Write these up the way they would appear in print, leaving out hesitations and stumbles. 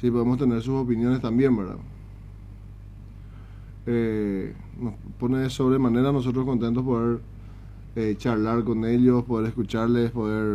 Sí, podemos tener sus opiniones también, ¿verdad? Nos pone de sobremanera nosotros contentos poder charlar con ellos, poder escucharles,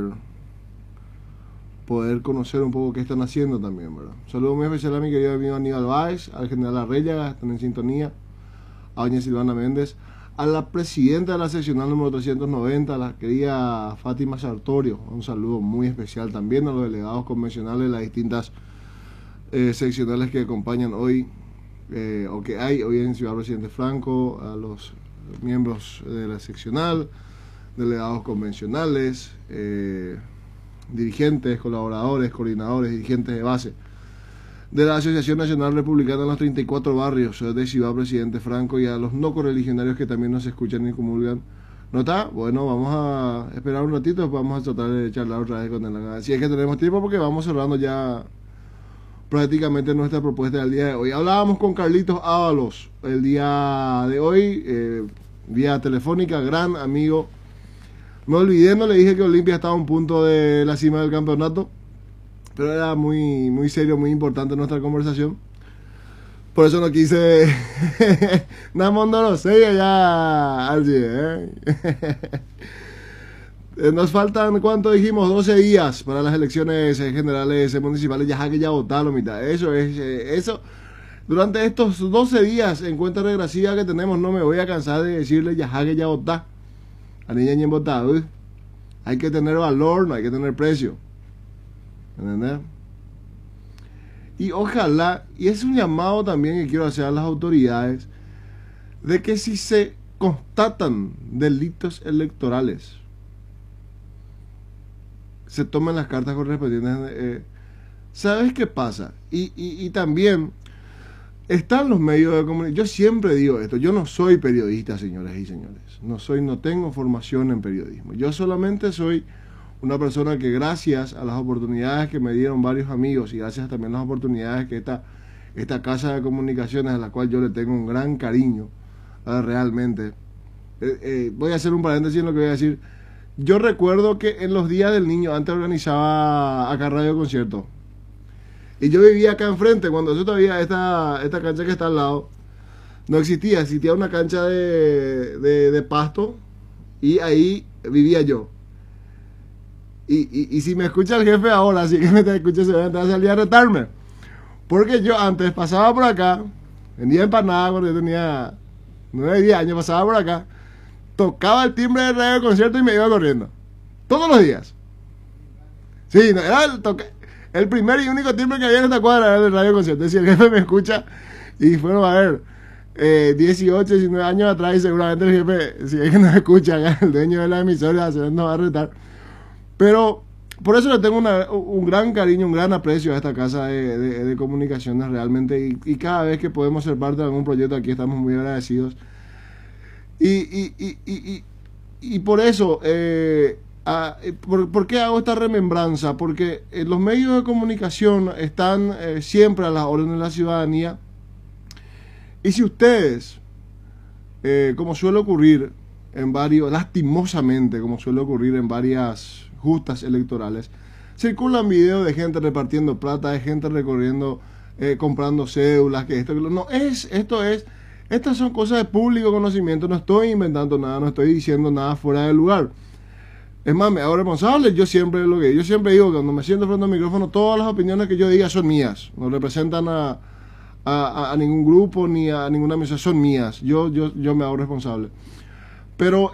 poder conocer un poco qué están haciendo también, ¿verdad? Un saludo muy especial a mi querido amigo Aníbal Báez, al general Arrellaga, están en sintonía, a doña Silvana Méndez, a la presidenta de la seccional número 390, a la querida Fátima Sartorio, un saludo muy especial también a los delegados convencionales de las distintas seccionales que acompañan hoy, o que hay hoy en Ciudad Presidente Franco, a los miembros de la seccional, delegados convencionales, dirigentes, colaboradores, coordinadores, dirigentes de base de la Asociación Nacional Republicana en los 34 barrios de Ciudad Presidente Franco, y a los no correligionarios que también nos escuchan y comulgan. ¿No está? Bueno, vamos a esperar un ratito, después vamos a tratar de charlar otra vez con él. Si es que tenemos tiempo, porque vamos cerrando ya prácticamente nuestra propuesta del día de hoy. Hablábamos con Carlitos Ábalos el día de hoy, vía telefónica, gran amigo. Me olvidé, no le dije que Olimpia estaba a un punto de la cima del campeonato, pero era muy, muy serio, muy importante nuestra conversación. Por eso no quise... Namondo no sé, ya... Nos faltan, ¿cuánto dijimos? 12 días para las elecciones generales municipales. Ya que ya votaron mitad. Eso es... eso. Durante estos 12 días en cuenta regresiva que tenemos, no me voy a cansar de decirle ya que ya votá. A niña ni votado. Hay que tener valor, no hay que tener precio. ¿Entendés? Y ojalá, y es un llamado también que quiero hacer a las autoridades, de que si se constatan delitos electorales, se tomen las cartas correspondientes. ¿Sabes qué pasa? Y también están los medios de comunicación. Yo siempre digo esto, yo no soy periodista, señores y señores. No tengo formación en periodismo. Yo solamente soy una persona que, gracias a las oportunidades que me dieron varios amigos, y gracias también a las oportunidades que esta casa de comunicaciones, a la cual yo le tengo un gran cariño, realmente. Voy a hacer un paréntesis en lo que voy a decir. Yo recuerdo que en los días del niño, antes organizaba acá Radio Concierto, y yo vivía acá enfrente, cuando eso todavía, esta cancha que está al lado, no existía. Existía una cancha de pasto, y ahí vivía yo. Y si me escucha el jefe ahora, así que me escucha, se va a salir a retarme. Porque yo antes pasaba por acá, vendía empanadas cuando yo tenía 9, 10 años, pasaba por acá, tocaba el timbre de Radio Concierto y me iba corriendo. Todos los días. Sí, no, era el primer y único timbre que había en esta cuadra, era el Radio Concierto. Si el jefe me escucha, y fueron a ver, 18, 19 años atrás, y seguramente el jefe, si es que nos escucha, el dueño de la emisora, se nos va a retar. Pero por eso le tengo un gran cariño, un gran aprecio a esta casa de comunicaciones realmente, y cada vez que podemos ser parte de algún proyecto aquí estamos muy agradecidos. Y por eso, ¿por qué hago esta remembranza? Porque los medios de comunicación están siempre a las órdenes de la ciudadanía, y si ustedes, como suele ocurrir lastimosamente, como suele ocurrir en varias justas electorales, circulan videos de gente repartiendo plata, de gente recorriendo, comprando cédulas, que esto, que lo, no es, estas son cosas de público conocimiento. No estoy inventando nada, no estoy diciendo nada fuera de lugar. Es más, me hago responsable. Yo siempre digo que cuando me siento frente al micrófono, todas las opiniones que yo diga son mías, no representan a ningún grupo ni a ninguna mesa, son mías. Yo me hago responsable. Pero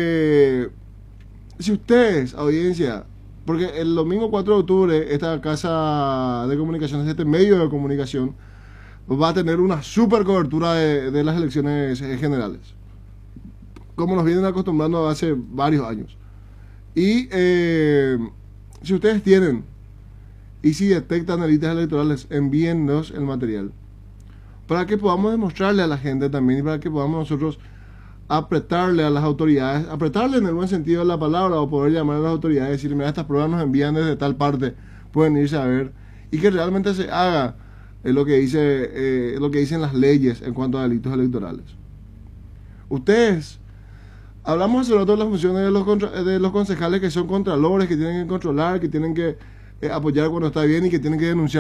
si ustedes, audiencia, porque el domingo 4 de octubre esta casa de comunicaciones, este medio de comunicación, va a tener una super cobertura de las elecciones generales, como nos vienen acostumbrando hace varios años. Y si ustedes tienen, y si detectan delitos electorales, envíennos el material para que podamos demostrarle a la gente también, y para que podamos nosotros apretarle a las autoridades, apretarle en el buen sentido de la palabra, o poder llamar a las autoridades y decir, mira, estas pruebas nos envían desde tal parte, pueden irse a ver, y que realmente se haga lo que dicen las leyes en cuanto a delitos electorales. Ustedes, hablamos hace rato de las funciones de los concejales, que son contralores, que tienen que controlar, que tienen que apoyar cuando está bien, y que tienen que denunciar